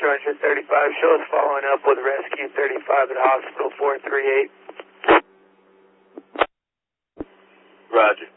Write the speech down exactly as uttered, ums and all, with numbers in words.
Roger thirty-five. Show us following up with Rescue thirty-five at Hospital four three eight. Roger.